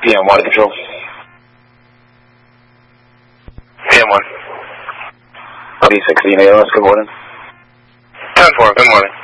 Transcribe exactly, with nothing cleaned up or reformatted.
P M one control. P M one. B sixteen A L S, good morning. ten four, good morning.